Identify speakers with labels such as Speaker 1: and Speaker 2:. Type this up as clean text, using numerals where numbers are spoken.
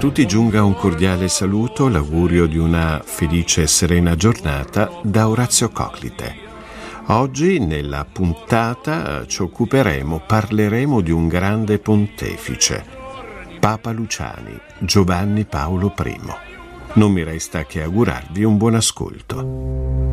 Speaker 1: tutti giunga un cordiale saluto, l'augurio di una felice e serena giornata da Orazio Coclite. Oggi nella puntata parleremo di un grande pontefice, Papa Luciani, Giovanni Paolo I. Non mi resta che augurarvi un buon ascolto.